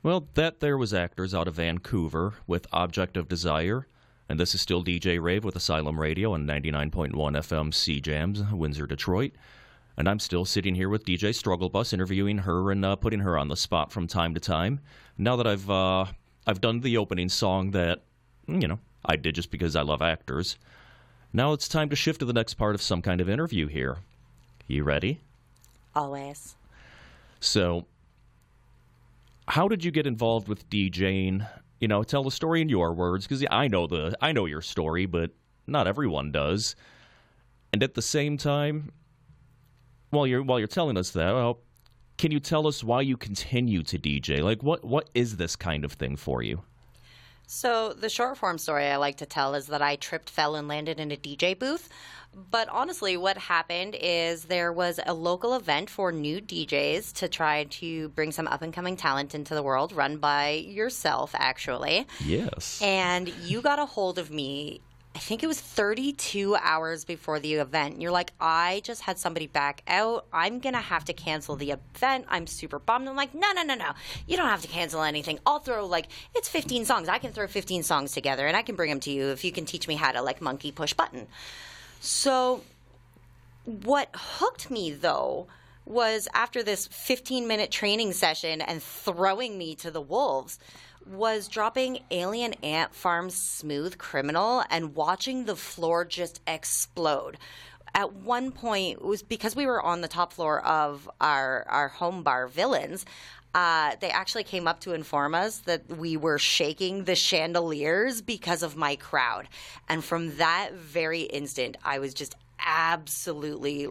Well, that there was Actors out of Vancouver with Object of Desire. And this is still DJ Rave with Asylum Radio on 99.1 FM C-Jams, Windsor, Detroit. And I'm still sitting here with DJ Struggle Bus, interviewing her and putting her on the spot from time to time. Now that I've done the opening song that, I did just because I love Actors, now it's time to shift to the next part of some kind of interview here. You ready? Always. So, how did you get involved with DJing? Tell the story in your words, because I know your story, but not everyone does. And at the same time, while you're telling us that, well, can you tell us why you continue to DJ? Like, what is this kind of thing for you? So the short form story I like to tell is that I tripped, fell, and landed in a DJ booth. But honestly, what happened is there was a local event for new DJs to try to bring some up-and-coming talent into the world, run by yourself, actually. Yes. And you got a hold of me, I think it was 32 hours before the event. You're like, I just had somebody back out. I'm going to have to cancel the event. I'm super bummed. I'm like, no. You don't have to cancel anything. I'll throw, it's 15 songs. I can throw 15 songs together, and I can bring them to you if you can teach me how to, monkey push button. So what hooked me, though, was after this 15-minute training session and throwing me to the wolves was dropping Alien Ant Farm's Smooth Criminal and watching the floor just explode. At one point, it was because we were on the top floor of our home bar, Villains. They actually came up to inform us that we were shaking the chandeliers because of my crowd. And from that very instant, I was just absolutely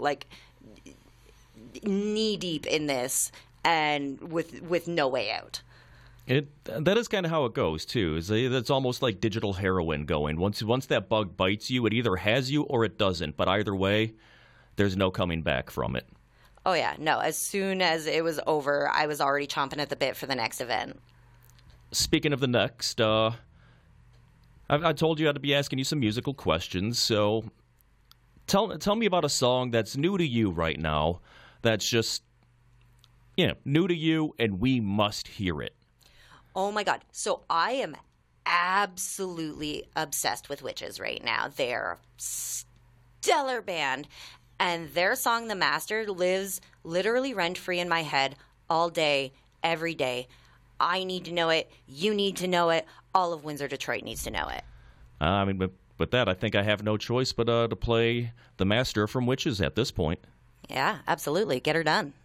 knee deep in this and with no way out. That is kind of how it goes too. It's almost like digital heroin going. Once that bug bites you, it either has you or it doesn't. But either way, there's no coming back from it. Oh, yeah. No, as soon as it was over, I was already chomping at the bit for the next event. Speaking of the next, I told you I'd be asking you some musical questions. So tell me about a song that's new to you right now that's just, new to you and we must hear it. Oh, my God. So I am absolutely obsessed with Witches right now. They're a stellar band. And their song, The Master, lives literally rent-free in my head all day, every day. I need to know it. You need to know it. All of Windsor, Detroit needs to know it. But that, I think I have no choice but to play The Master from Witches at this point. Yeah, absolutely. Get her done.